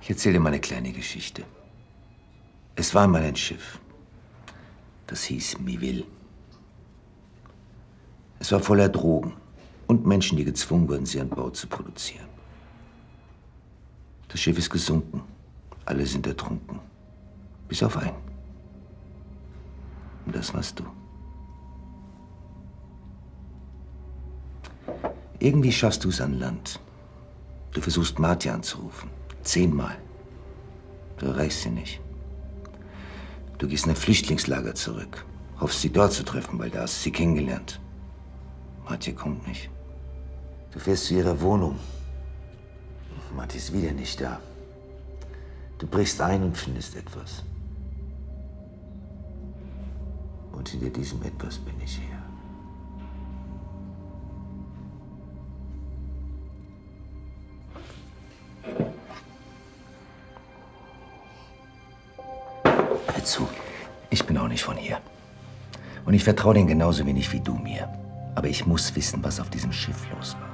Ich erzähle dir mal eine kleine Geschichte. Es war mal ein Schiff. Das hieß Miville. Es war voller Drogen und Menschen, die gezwungen wurden, sie an Bord zu produzieren. Das Schiff ist gesunken. Alle sind ertrunken. Bis auf einen. Und das warst du. Irgendwie schaffst du es an Land. Du versuchst, Marty anzurufen. 10-mal. Du erreichst sie nicht. Du gehst in ein Flüchtlingslager zurück. Hoffst, sie dort zu treffen, weil da hast du sie kennengelernt. Marty kommt nicht. Du fährst zu ihrer Wohnung. Marty ist wieder nicht da. Du brichst ein und findest etwas. Und hinter diesem Etwas bin ich hier. Hör zu, ich bin auch nicht von hier. Und ich vertraue denen genauso wenig wie du mir. Aber ich muss wissen, was auf diesem Schiff los war.